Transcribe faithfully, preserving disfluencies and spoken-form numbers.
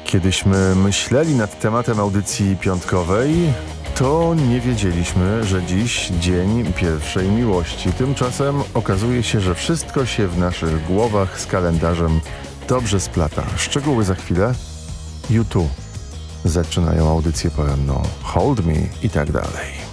Kiedyśmy myśleli nad tematem audycji piątkowej, to nie wiedzieliśmy, że dziś dzień pierwszej miłości. Tymczasem okazuje się, że wszystko się w naszych głowach z kalendarzem dobrze splata. Szczegóły za chwilę. U dwa zaczynają audycję poranną. Hold Me i tak dalej.